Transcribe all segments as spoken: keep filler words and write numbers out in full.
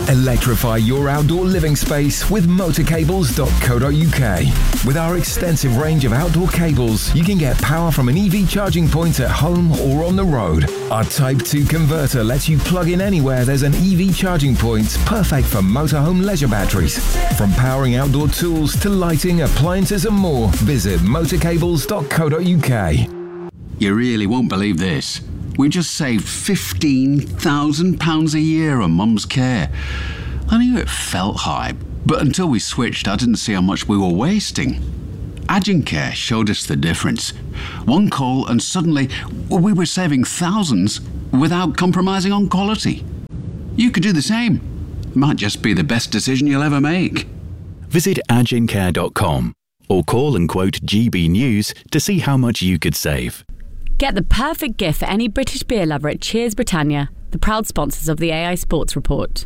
Electrify your outdoor living space with motor cables dot co dot uk. With our extensive range of outdoor cables, you can get power from an E V charging point at home or on the road. Our Type two converter lets you plug in anywhere there's an E V charging point, perfect for motorhome leisure batteries. From powering outdoor tools to lighting, appliances and more, visit motor cables dot co dot uk. You really won't believe this. We just saved fifteen thousand pounds a year on Mum's care. I knew it felt high, but until we switched, I didn't see how much we were wasting. Agencare showed us the difference. One call and suddenly we were saving thousands without compromising on quality. You could do the same. Might just be the best decision you'll ever make. Visit agencare dot com or call and quote G B News to see how much you could save. Get the perfect gift for any British beer lover at Cheers Britannia, the proud sponsors of the A I Sports Report.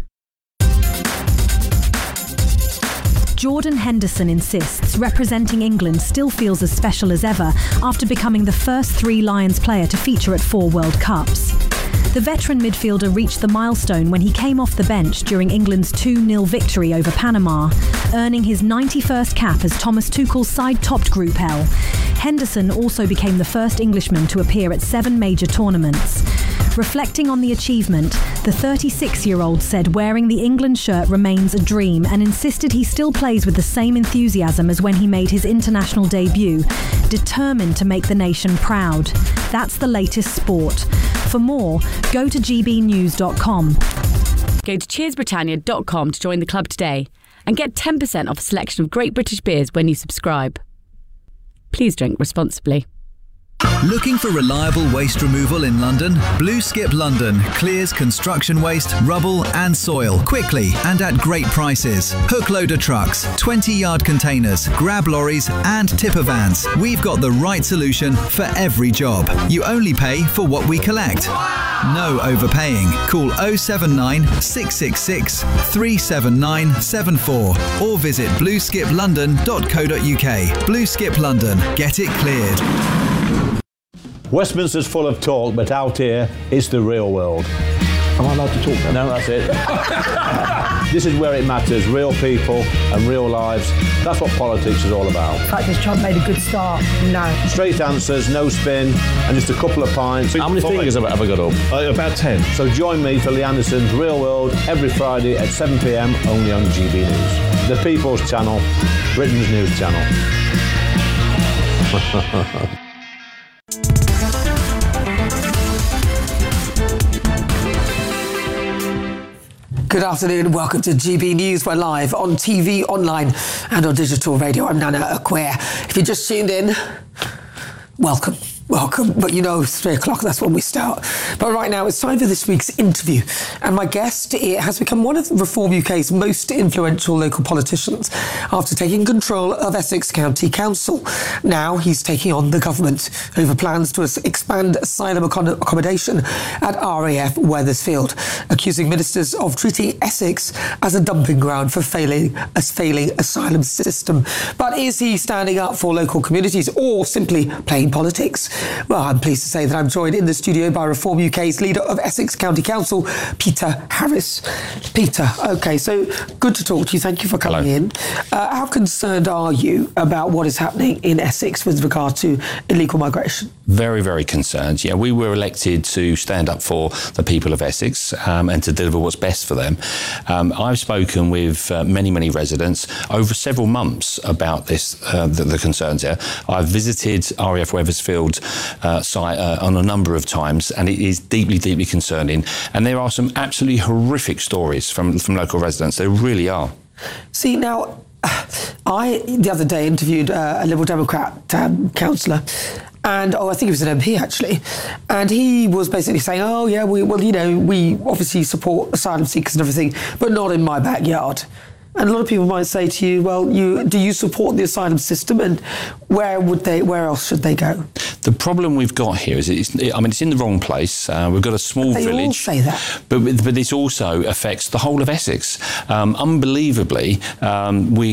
Jordan Henderson insists representing England still feels as special as ever after becoming the first Three Lions player to feature at four World Cups. The veteran midfielder reached the milestone when he came off the bench during England's two nil victory over Panama, earning his ninety-first cap as Thomas Tuchel's side topped Group L. Henderson also became the first Englishman to appear at seven major tournaments. Reflecting on the achievement, the thirty-six-year-old said wearing the England shirt remains a dream and insisted he still plays with the same enthusiasm as when he made his international debut, determined to make the nation proud. That's the latest sport. For more, go to g b news dot com. Go to cheers britannia dot com to join the club today and get ten percent off a selection of great British beers when you subscribe. Please drink responsibly. Looking for reliable waste removal in London? Blue Skip London clears construction waste, rubble and soil quickly and at great prices. Hook loader trucks, twenty yard containers, grab lorries and tipper vans. We've got the right solution for every job. You only pay for what we collect. No overpaying. Call oh seven nine, six six six, three seven nine seven four or visit blue skip london dot co dot uk. Blue Skip London. Get it cleared. Westminster's full of talk, but out here, it's the real world. Am I allowed to talk now? No, that's it. This is where it matters, real people and real lives. That's what politics is all about. In fact, has Trump made a good start? No. Straight answers, no spin, and just a couple of pints. How many fingers have I got up? Uh, about ten. So join me for Lee Anderson's Real World every Friday at seven p m only on G B News. The People's Channel, Britain's news channel. Good afternoon, welcome to G B News. We're live on T V, online and on digital radio. I'm Nana Acquare. If you just tuned in, welcome. Welcome, but you know, it's three o'clock, that's when we start. But right now, it's time for this week's interview. And my guest it has become one of Reform U K's most influential local politicians after taking control of Essex County Council. Now he's taking on the government over plans to expand asylum accommodation at R A F Weathersfield, accusing ministers of treating Essex as a dumping ground for failing a failing asylum system. But is he standing up for local communities or simply playing politics? Well, I'm pleased to say that I'm joined in the studio by Reform U K's leader of Essex County Council, Peter Harris. Peter, OK, so good to talk to you. Thank you for coming Hello. in. Uh, how concerned are you about what is happening in Essex with regard to illegal migration? Very, very concerned. Yeah, we were elected to stand up for the people of Essex um, and to deliver what's best for them. Um, I've spoken with uh, many, many residents over several months about this, uh, the, the concerns there. I've visited R A F Weathersfield Uh, site uh, on a number of times, and it is deeply, deeply concerning. And there are some absolutely horrific stories from, from local residents. There really are. See, now, I, the other day, interviewed uh, a Liberal Democrat um, councillor, and, oh, I think he was an M P, actually, and he was basically saying, oh, yeah, we, well, you know, we obviously support asylum seekers and everything, but not in my backyard. And a lot of people might say to you, well, you, do you support the asylum system, and where would they? Where else should they go? The problem we've got here is, it's, I mean, it's in the wrong place. Uh, we've got a small they village. All say that. But, but this also affects the whole of Essex. Um, unbelievably, um, we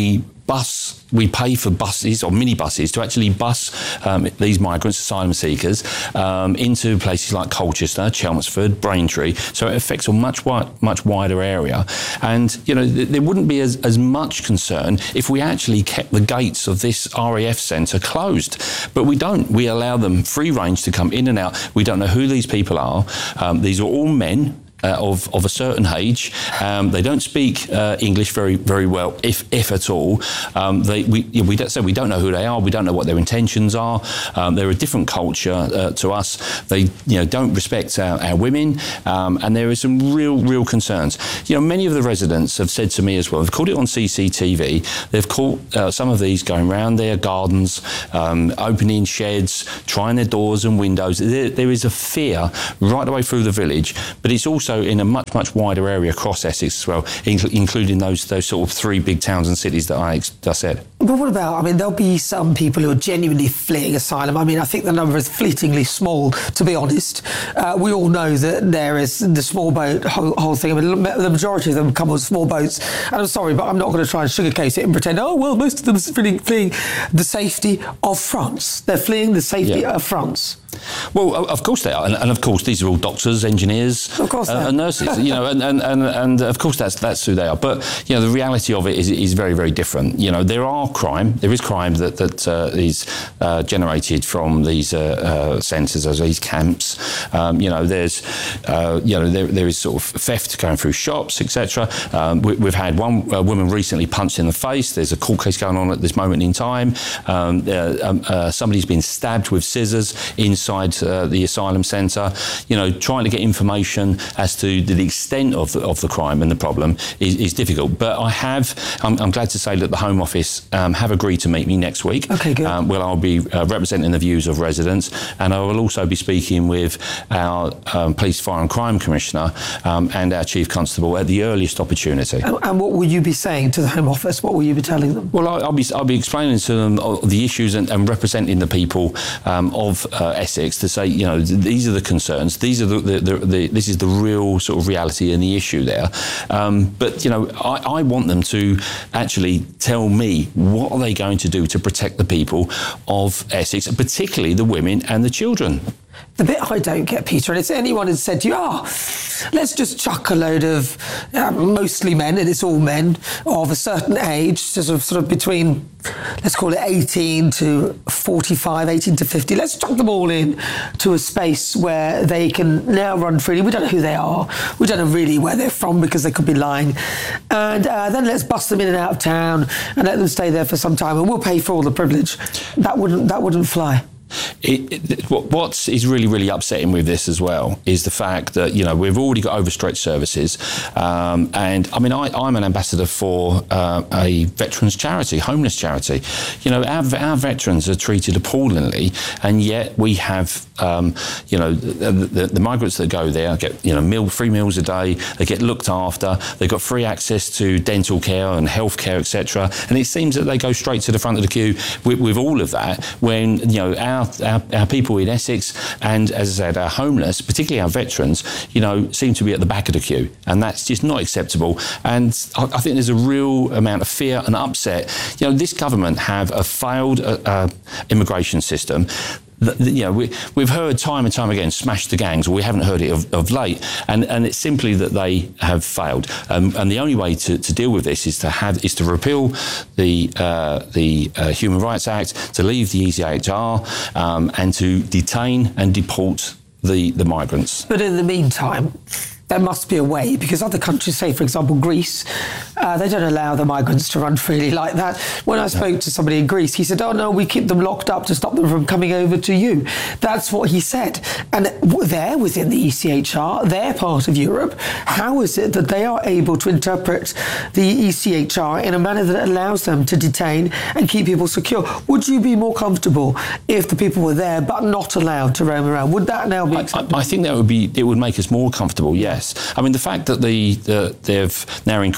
bus, we pay for buses or minibuses to actually bus um, these migrants, asylum seekers, um, into places like Colchester, Chelmsford, Braintree. So it affects a much wi- much wider area. And, you know, th- there wouldn't be as, as much concern if we actually kept the gates of this R A F centre closed. But we don't. We allow them free range to come in and out. We don't know who these people are. Um, these are all men. Uh, of of a certain age, um, they don't speak uh, English very very well, if if at all. Um, they we you know, we don't so we don't know who they are. We don't know what their intentions are. Um, they're a different culture uh, to us. They you know don't respect our, our women, um, and there are some real real concerns. You know, many of the residents have said to me as well. They've caught it on C C T V. They've caught uh, some of these going round their gardens, um, opening sheds, trying their doors and windows. There, there is a fear right the way through the village, but it's also in a much, much wider area across Essex as well, inc- including those those sort of three big towns and cities that I, ex- I said. But what about, I mean, there'll be some people who are genuinely fleeing asylum. I mean, I think the number is fleetingly small, to be honest. Uh, we all know that there is the small boat whole, whole thing. I mean, the majority of them come on small boats. And I'm sorry, but I'm not going to try and sugarcoat it and pretend, oh, well, most of them are fleeing, fleeing the safety of France. They're fleeing the safety yeah. of France. Well, of course they are, and, and of course these are all doctors, engineers, of course uh, and nurses. You know, and, and, and, and of course that's that's who they are. But you know, the reality of it is is very very different. You know, there are crime, there is crime that that uh, is uh, generated from these uh, uh, centres, as these camps. Um, you know, there's uh, you know there there is sort of theft going through shops, et cetera. Um, we, we've had one uh, woman recently punched in the face. There's a court case going on at this moment in time. Um, uh, um, uh, somebody's been stabbed with scissors in. Inside uh, the asylum centre, you know, trying to get information as to the extent of the, of the crime and the problem is, is difficult. But I have, I'm, I'm glad to say that the Home Office um, have agreed to meet me next week. Okay, good. Um, well, I'll be uh, representing the views of residents, and I will also be speaking with our um, Police, Fire and Crime Commissioner um, and our Chief Constable at the earliest opportunity. And, and what will you be saying to the Home Office? What will you be telling them? Well, I'll be I'll be explaining to them the issues and, and representing the people um, of uh, Essex to say, you know, these are the concerns, these are the, the, the, the this is the real sort of reality and the issue there. Um, but, you know, I, I want them to actually tell me what are they going to do to protect the people of Essex, particularly the women and the children. The bit I don't get, Peter, and if anyone had said to you, oh, let's just chuck a load of uh, mostly men, and it's all men of a certain age, sort of, sort of between, let's call it eighteen to forty-five, eighteen to fifty, let's chuck them all in to a space where they can now run freely. We don't know who they are. We don't know really where they're from because they could be lying. And uh, then let's bust them in and out of town and let them stay there for some time, and we'll pay for all the privilege. That wouldn't, that wouldn't fly. It, it, what is really, really upsetting with this as well is the fact that, you know, we've already got overstretched services. Um, and, I mean, I, I'm an ambassador for uh, a veterans charity, homeless charity. You know, our, our veterans are treated appallingly, and yet we have, um, you know, the, the, the migrants that go there get, you know, meal, free meals a day, they get looked after, they've got free access to dental care and health care, et cetera. And it seems that they go straight to the front of the queue with, with all of that when, you know, our Our, our people in Essex and, as I said, our homeless, particularly our veterans, you know, seem to be at the back of the queue, and that's just not acceptable. And I, I think there's a real amount of fear and upset. You know, this government have a failed uh, uh, immigration system. The, the, you know, we, we've heard time and time again, smash the gangs, or we haven't heard it of, of late, and, and it's simply that they have failed. Um, and the only way to, to deal with this is to have is to repeal the uh, the uh, Human Rights Act, to leave the E C H R, um, and to detain and deport the, the migrants. But in the meantime, there must be a way, because other countries, say, for example, Greece, uh, they don't allow the migrants to run freely like that. When I spoke to somebody in Greece, he said, oh, no, we keep them locked up to stop them from coming over to you. That's what he said. And they're within the E C H R, they're part of Europe. How is it that they are able to interpret the E C H R in a manner that allows them to detain and keep people secure? Would you be more comfortable if the people were there but not allowed to roam around? Would that now be acceptable? I, I think that would be, it would make us more comfortable, yes. I mean, the fact that the, the they've now increased the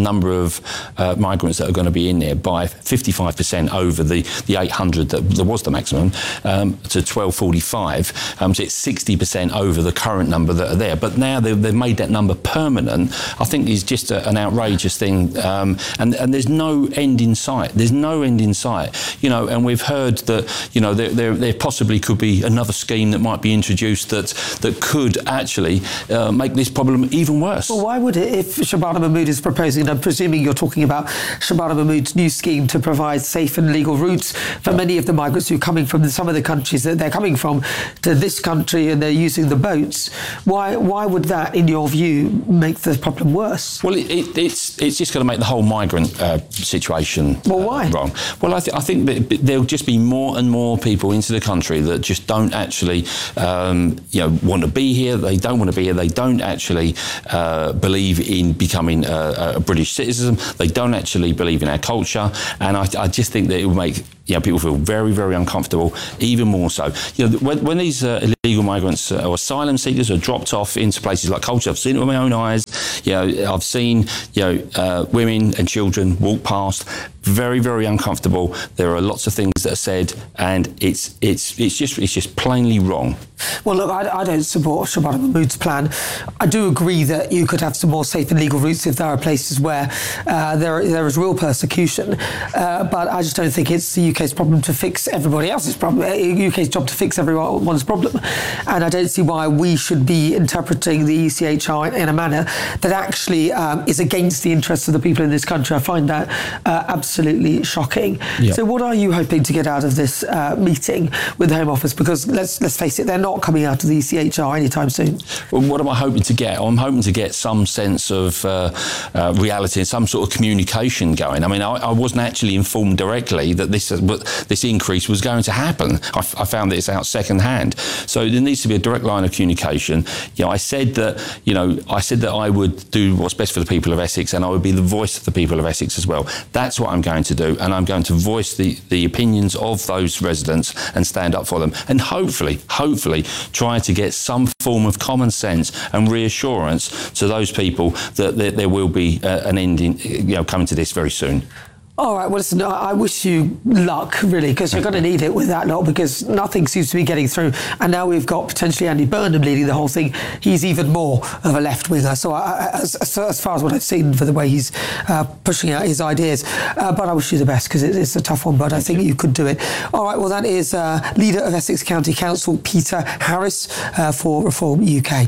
number of uh, migrants that are going to be in there by fifty-five percent over the, the eight hundred that there was the maximum um, to twelve forty-five. Um, so it's sixty percent over the current number that are there. But now they've, they've made that number permanent. I think is just a, an outrageous thing. Um, and, and there's no end in sight. There's no end in sight. You know, and we've heard that, you know, there, there, there possibly could be another scheme that might be introduced that, that could actually uh, make this problem even worse. Well, why would it, if Shabana Mahmood is proposing, and I'm presuming you're talking about Shabana Mahmood's new scheme to provide safe and legal routes for yeah. many of the migrants who are coming from some of the countries that they're coming from to this country and they're using the boats, why why would that, in your view, make the problem worse? Well, it, it, it's it's just going to make the whole migrant uh, situation well, why? Uh, wrong. Well, I, th- I think that there'll just be more and more people into the country that just don't actually, um, you know, want to be here. They don't want to be here. They don't actually uh, believe in becoming a, a British citizen. They don't actually believe in our culture. And I, I just think that it will make, you know, people feel very, very uncomfortable, even more so. You know, when, when these uh, illegal migrants uh, or asylum seekers are dropped off into places like Culture, I've seen it with my own eyes. You know, I've seen, you know, uh, women and children walk past, very, very uncomfortable. There are lots of things that are said, and it's it's it's just it's just plainly wrong. Well, look, I, I don't support Shabana Mahmood's plan. I do agree that you could have some more safe and legal routes if there are places where uh, there there is real persecution. Uh, but I just don't think it's the U K's problem to fix everybody else's problem. The U K's job to fix everyone's problem. And I don't see why we should be interpreting the E C H R in a manner that actually um, is against the interests of the people in this country. I find that uh, absolutely shocking. Yep. So what are you hoping to get out of this uh, meeting with the Home Office? Because let's let's face it, they're not coming out of the E C H R anytime soon. Well, what am I hoping to get? I'm hoping to get some sense of uh, uh, reality and some sort of communication going. I mean, I, I wasn't actually informed directly that this uh, this increase was going to happen. I, f- I found that it's out second hand. So there needs to be a direct line of communication. You know, I said that, you know, I said that I would do what's best for the people of Essex, and I would be the voice of the people of Essex as well. That's what I'm going to do, and I'm going to voice the, the opinions of those residents and stand up for them. And hopefully, hopefully, try to get some form of common sense and reassurance to those people that there, there will be uh, an end in, you know, coming to this very soon. All right, well, listen, I wish you luck, really, because you're going to need it with that lot, because nothing seems to be getting through. And now we've got potentially Andy Burnham leading the whole thing. He's even more of a left-winger. So I, as, as far as what I've seen for the way he's uh, pushing out his ideas. Uh, but I wish you the best, because it, it's a tough one, but I think you could do it. All right, well, that is uh, leader of Essex County Council, Peter Harris, uh, for Reform U K.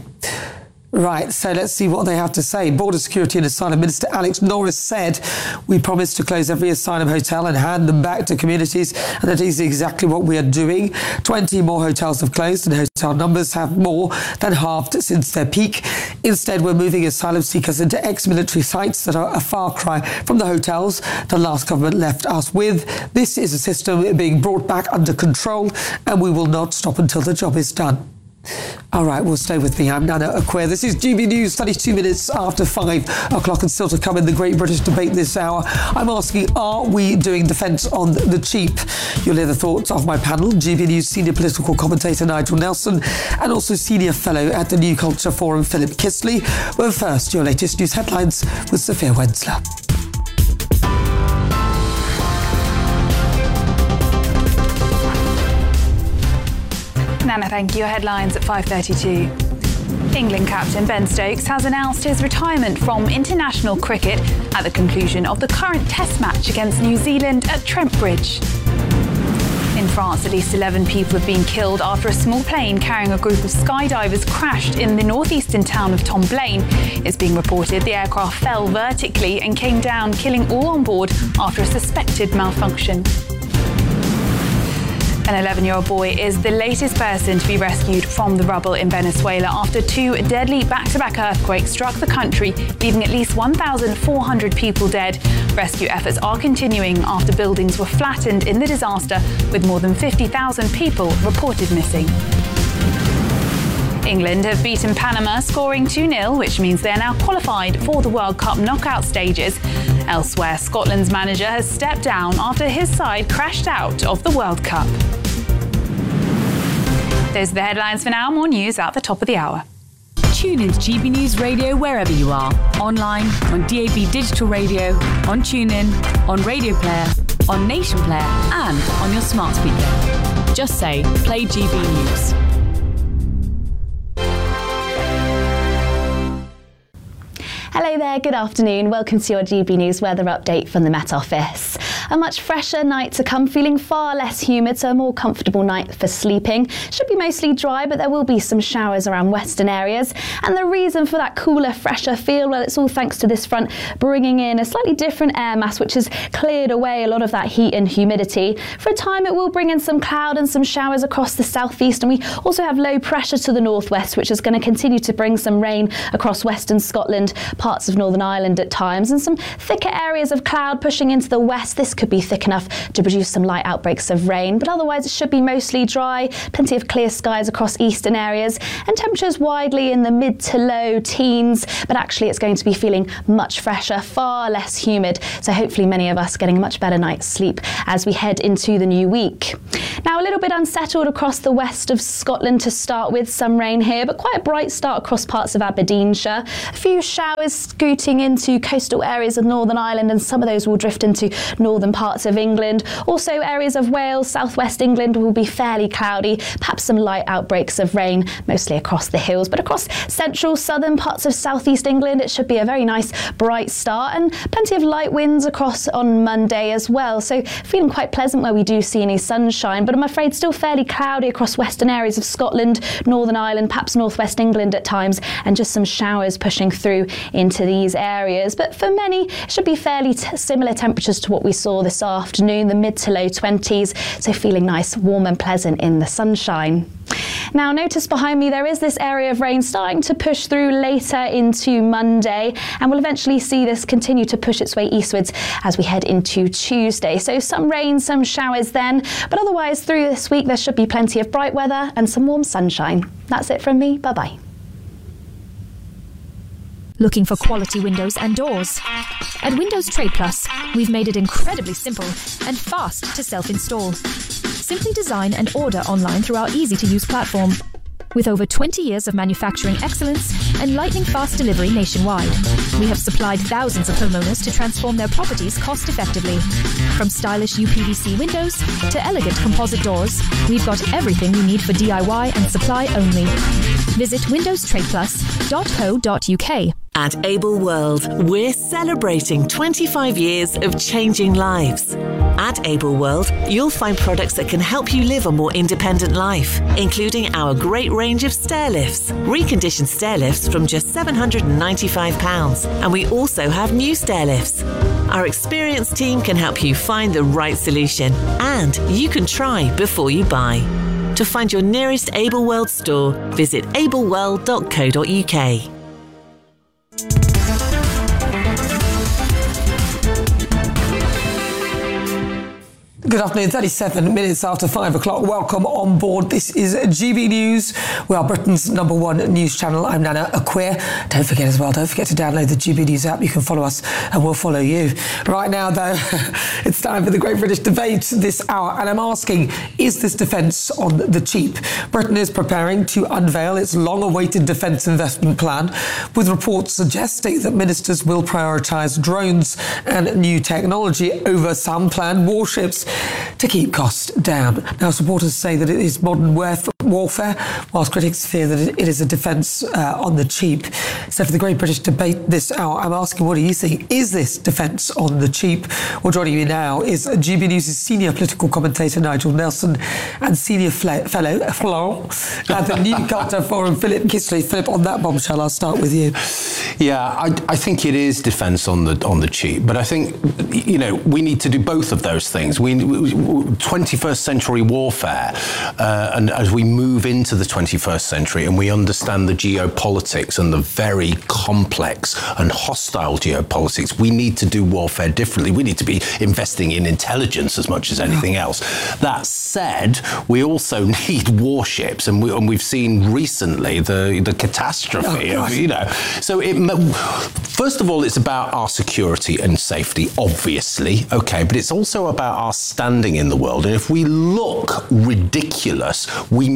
Right, so let's see what they have to say. Border Security and Asylum Minister Alex Norris said, "We promised to close every asylum hotel and hand them back to communities, and that is exactly what we are doing. twenty more hotels have closed, and hotel numbers have more than halved since their peak. Instead, we're moving asylum seekers into ex-military sites that are a far cry from the hotels the last government left us with. This is a system being brought back under control, and we will not stop until the job is done." All right, well, stay with me. I'm Nana Acquare. This is G B News, thirty-two minutes after five o'clock, and still to come in the Great British Debate this hour. I'm asking, are we doing defence on the cheap? You'll hear the thoughts of my panel, G B News senior political commentator Nigel Nelson, and also senior fellow at the New Culture Forum, Philip Kistley. But first, your latest news headlines with Sophia Wensler. Nana, thank you. Your headlines at five thirty-two. England captain Ben Stokes has announced his retirement from international cricket at the conclusion of the current Test match against New Zealand at Trent Bridge. In France, at least eleven people have been killed after a small plane carrying a group of skydivers crashed in the northeastern town of Tomblaine. It's being reported the aircraft fell vertically and came down, killing all on board after a suspected malfunction. An eleven-year-old boy is the latest person to be rescued from the rubble in Venezuela after two deadly back-to-back earthquakes struck the country, leaving at least one thousand four hundred people dead. Rescue efforts are continuing after buildings were flattened in the disaster, with more than fifty thousand people reported missing. England have beaten Panama, scoring two nil, which means they are now qualified for the World Cup knockout stages. Elsewhere, Scotland's manager has stepped down after his side crashed out of the World Cup. Those are the headlines for now. More news at the top of the hour. Tune into G B News Radio wherever you are. Online, on D A B digital radio, on TuneIn, on Radio Player, on Nation Player, and on your smart speaker. Just say, play G B News. Hello there, good afternoon. Welcome to your G B News weather update from the Met Office. A much fresher night to come, feeling far less humid, so a more comfortable night for sleeping. Should be mostly dry, but there will be some showers around western areas. And the reason for that cooler, fresher feel, well, it's all thanks to this front bringing in a slightly different air mass, which has cleared away a lot of that heat and humidity. For a time, it will bring in some cloud and some showers across the southeast, and we also have low pressure to the northwest, which is going to continue to bring some rain across western Scotland, parts of Northern Ireland at times, and some thicker areas of cloud pushing into the west. This could be thick enough to produce some light outbreaks of rain, but otherwise it should be mostly dry, plenty of clear skies across eastern areas, and temperatures widely in the mid to low teens, but actually it's going to be feeling much fresher, far less humid, so hopefully many of us getting a much better night's sleep as we head into the new week. Now, a little bit unsettled across the west of Scotland to start with, some rain here, but quite a bright start across parts of Aberdeenshire. A few showers scooting into coastal areas of Northern Ireland, and some of those will drift into northern parts of England. Also, areas of Wales, southwest England will be fairly cloudy, perhaps some light outbreaks of rain, mostly across the hills. But across central, southern parts of southeast England, it should be a very nice, bright start, and plenty of light winds across on Monday as well. So feeling quite pleasant where we do see any sunshine, but I'm afraid still fairly cloudy across western areas of Scotland, Northern Ireland, perhaps northwest England at times, and just some showers pushing through into these areas. But for many, it should be fairly t- similar temperatures to what we saw this afternoon, the mid to low twenties, so feeling nice, warm and pleasant in the sunshine. Now, notice behind me there is this area of rain starting to push through later into Monday, and we'll eventually see this continue to push its way eastwards as we head into Tuesday. So some rain, some showers then, but otherwise through this week there should be plenty of bright weather and some warm sunshine. That's it from me. Bye-bye. Looking for quality windows and doors? At Windows Trade Plus, we've made it incredibly simple and fast to self-install. Simply design and order online through our easy-to-use platform. With over twenty years of manufacturing excellence and lightning-fast delivery nationwide, we have supplied thousands of homeowners to transform their properties cost-effectively. From stylish U P V C windows to elegant composite doors, we've got everything you need for D I Y and supply only. Visit windows trade plus dot co dot U K. At Able World, we're celebrating twenty-five years of changing lives. At Able World, you'll find products that can help you live a more independent life, including our great range of stair lifts, reconditioned stair lifts from just seven hundred ninety-five pounds, and we also have new stair lifts. Our experienced team can help you find the right solution, and you can try before you buy. To find your nearest Able World store, visit able world dot co dot U K. Good afternoon, thirty-seven minutes after five o'clock. Welcome on board. This is G B News. We are Britain's number one news channel. I'm Nana Acquia. Don't forget as well, don't forget to download the G B News app. You can follow us and we'll follow you. Right now, though, it's time for the Great British Debate this hour. And I'm asking, is this defence on the cheap? Britain is preparing to unveil its long-awaited defence investment plan, with reports suggesting that ministers will prioritise drones and new technology over some planned warships to keep costs down. Now, supporters say that it is modern warfare, whilst critics fear that it is a defence uh, on the cheap. So for the Great British Debate this hour, I'm asking, what do you think? Is this defence on the cheap? Well, joining me now is G B News' senior political commentator Nigel Nelson and senior fla- fellow Florent at the Newscaster Forum, Philip Kisley. Philip, on that bombshell, I'll start with you. Yeah, I, I think it is defence on the on the cheap, but I think, you know, we need to do both of those things. We twenty-first century warfare, uh, and as we move into the twenty-first century and we understand the geopolitics and the very complex and hostile geopolitics, we need to do warfare differently. We need to be investing in intelligence as much as anything else. That said, we also need warships, and, we, and we've seen recently the, the catastrophe, oh, of, you know. So it, first of all, it's about our security and safety, obviously, okay, but it's also about our standing in the world. And if we look ridiculous, we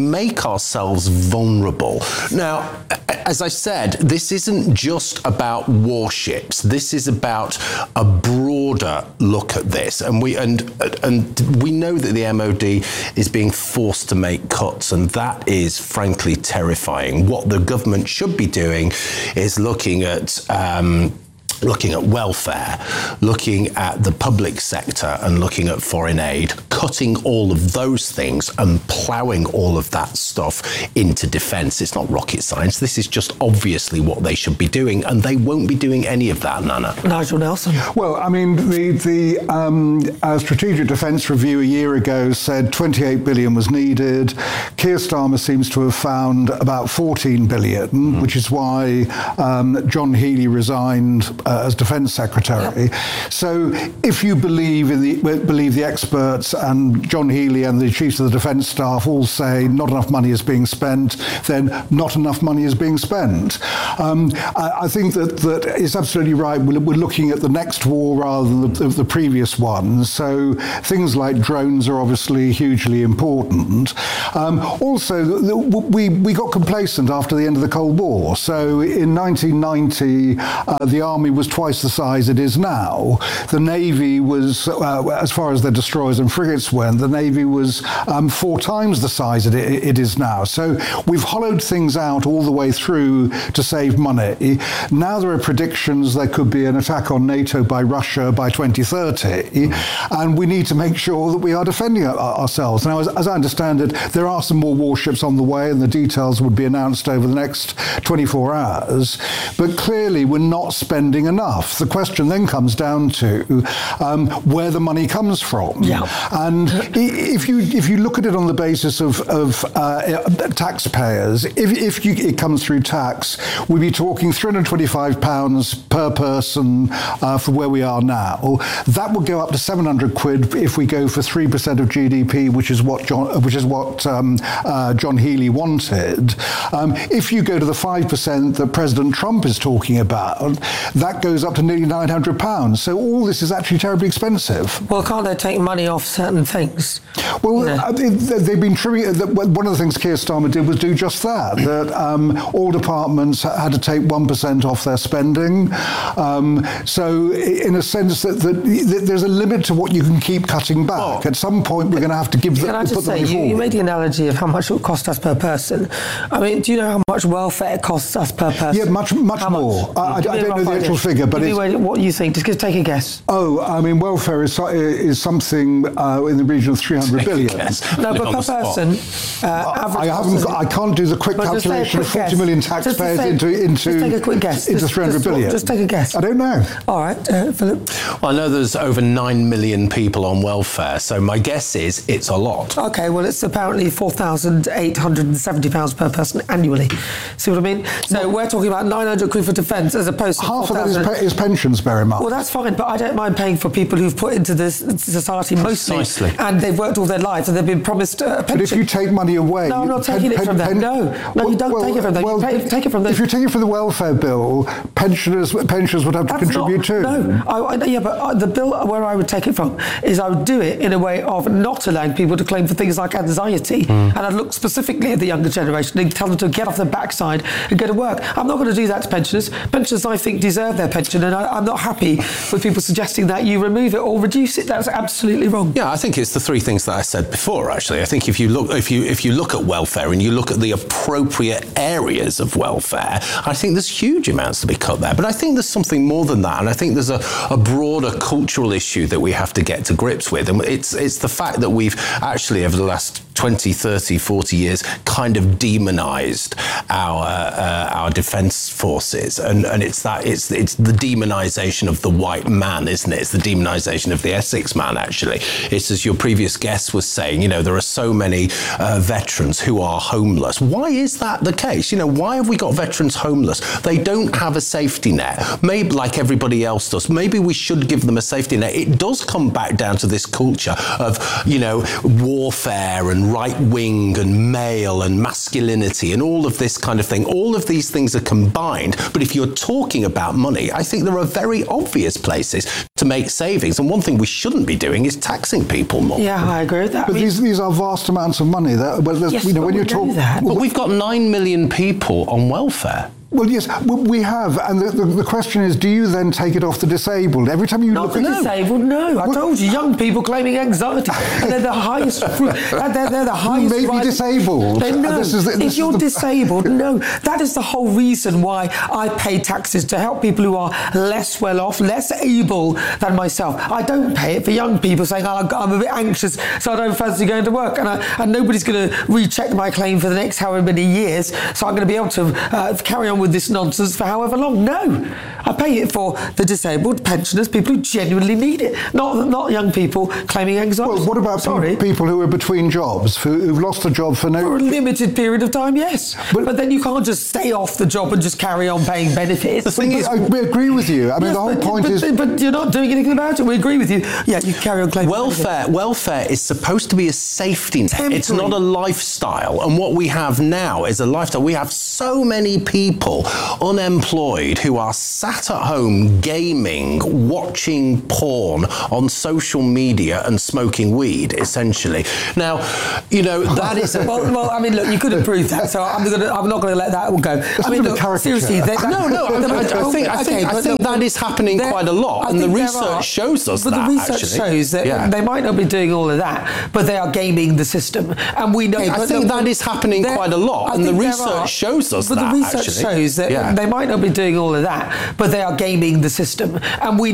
make ourselves vulnerable. Now, as I said, this isn't just about warships. This is about a broader look at this, and we and and we know that the M O D is being forced to make cuts, and that is frankly terrifying. What the government should be doing is looking at um, looking at welfare, looking at the public sector, and looking at foreign aid, cutting all of those things and ploughing all of that stuff into defence. It's not rocket science. This is just obviously what they should be doing, and they won't be doing any of that, Nana. Nigel Nelson. Well, I mean, the, the um, uh, Strategic Defence Review a year ago said twenty-eight billion was needed. Keir Starmer seems to have found about fourteen billion, mm. which is why um, John Healey resigned uh, as Defence Secretary. Yep. So if you believe in the believe the experts, and John Healey and the chiefs of the Defence Staff all say not enough money is being spent, then not enough money is being spent. Um, I, I think that that is absolutely right. We're, we're looking at the next war rather than the, the previous one. So things like drones are obviously hugely important. Um, also, the, the, we we got complacent after the end of the Cold War. So in nineteen ninety, uh, the Army was twice the size it is now. The Navy was, uh, as far as the destroyers and frigates went, the Navy was um, four times the size it, it is now. So we've hollowed things out all the way through to save money. Now there are predictions there could be an attack on NATO by Russia by twenty thirty, and we need to make sure that we are defending our, ourselves. Now, as, as I understand it, there are some more warships on the way, and the details would be announced over the next twenty-four hours. But clearly, we're not spending enough. The question then comes down to um, where the money comes from. Yeah. And if you if you look at it on the basis of, of uh, taxpayers, if, if you, it comes through tax, we'd be talking three hundred twenty-five pounds per person uh, for where we are now. That would go up to seven hundred quid if we go for three percent of G D P, which is what John, which is what um, uh, John Healey wanted. Um, if you go to the five percent that President Trump is talking about, that goes up to nearly nine hundred pounds. So all this is actually terribly expensive. Well, can't they take money off certain things? Well, Yeah. uh, they, they've been trimming. One of the things Keir Starmer did was do just that. That um, all departments had to take one percent off their spending. Um, so, in a sense, that, that, that there's a limit to what you can keep cutting back. Oh. At some point, we're going to have to give. Can the, I just put the say, money you, you forward. made the analogy of how much it would cost us per person. I mean, do you know how much welfare costs us per person? Yeah, much, much How more. much? I, I, I Give me a don't know rough the actual idea. figure, but Give me it's. what you think. Just give, take a guess. Oh, I mean, welfare is so- is something uh, in the region of three hundred billion. No, but per person, uh, average. I haven't. Got, I can't do the quick But just take a calculation of quick forty guess. million Just to taxpayers say- into into just take a quick guess. into Just- three hundred just- billion. just take a guess. I don't know. All right, uh, Philip. Well, I know there's over nine million people on welfare, so my guess is it's a lot. Okay, well, it's apparently four thousand eight hundred seventy pounds per person annually. See what I mean? So we're talking about nine hundred quid for defence as opposed to Half of that is, four thousand. pe- is pensions, bear in mind. Well, that's fine, but I don't mind paying for people who've put into this society mostly, Precisely. and they've worked all their lives and they've been promised uh, a pension. But if you take money away... No, I'm you- not taking pen- it from pen- them. pen- No, no, you don't well, take it from them. You well, pay- take it from them. If you're taking it from the welfare bill, pensioners pensioners would have to That's contribute not, too. No, I, I, yeah, but uh, the bill where I would take it from is I would do it in a way of not allowing people to claim for things like anxiety, Mm. and I'd look specifically at the younger generation and tell them to get off their backside and go to work. I'm not going to do that to pensioners. Pensioners, I think, deserve their pension, and I, I'm not happy with people suggesting that you remove it or reduce it. That's absolutely wrong. Yeah, I think it's the three things that I said before. Actually, I think if you look, if you if you look at welfare and you look at the appropriate areas of welfare, I think there's huge amounts to be cut there. But I think there's something more than that, and I think there's a, a broader cultural issue that we have to get to grips with, and it's it's the fact that we've actually over the last twenty, thirty, forty years kind of demonized our uh, our defense forces, and and it's that it's it's the demonization of the white man, isn't it? It's the demonization of the Essex man. Actually, it's as your previous guest was saying, you know, there are so many uh, veterans who are homeless. Why is that the case? You know, why have we got veterans homeless? They don't have a safety net, maybe like everybody else does. Maybe we should give them a safety net. It does come back down to this culture of, you know, warfare and and right wing and male and masculinity and all of this kind of thing. All of these things are combined. But if you're talking about money, I think there are very obvious places to make savings. And one thing we shouldn't be doing is taxing people more. Yeah, I agree with that. But I mean, these these are vast amounts of money. That, well, yes, you know, when we you know talk, that. But we've got nine million people on welfare. Well, yes, we have, and the, the, the question is, do you then take it off the disabled? Every time you Not look the at disabled, no. I well, told you, young people claiming anxiety. They're the highest. They're, they're the highest. You may be disabled. They, no, this is the, this if you're is the... disabled, no. That is the whole reason why I pay taxes, to help people who are less well off, less able than myself. I don't pay it for young people saying, oh, I'm a bit anxious, so I don't fancy going to work, and, I, and nobody's going to recheck my claim for the next however many years, so I'm going to be able to uh, carry on with this nonsense for however long. No, I pay it for the disabled, pensioners, people who genuinely need it, not not young people claiming anxiety. Well, what about Sorry. people who are between jobs, who, who've lost a job for no... For a limited period of time, yes. But, but then you can't just stay off the job and just carry on paying benefits. The thing is, I, we agree with you. I mean, yes, the whole but, point but, is... But you're not doing anything about it. We agree with you. Yeah, you carry on claiming welfare. benefits. Welfare is supposed to be a safety net. Temporary. It's not a lifestyle. And what we have now is a lifestyle. We have so many people unemployed who are sat at home gaming, watching porn on social media and smoking weed, essentially. Now, you know, that is... A... well, well, I mean, look, you could have proved that, so I'm, gonna, I'm not going to let that go. It's I mean, look, seriously... That, no, no, I, I, I think, I think, okay, I think that is happening there, quite a lot, I and the there research are, shows us but that, the research actually. shows that yeah. they might not be doing all of that, but they are gaming the system. And we know... Okay, I think that is happening quite a lot, I and the research are, shows us but that, But the research actually. shows that yeah. they might not be doing all of that, but they are gaming the system. And we